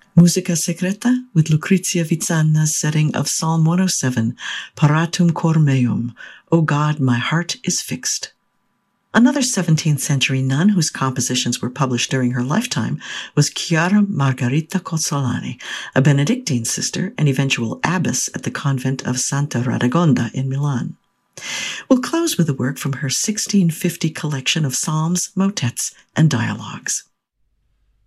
Musica Secreta with Lucrezia Vizzana's setting of Psalm 107, Paratum cor meum, O God, my heart is fixed. Another 17th century nun whose compositions were published during her lifetime was Chiara Margherita Cozzolani, a Benedictine sister and eventual abbess at the convent of Santa Radegonda in Milan. We'll close with a work from her 1650 collection of psalms, motets, and dialogues.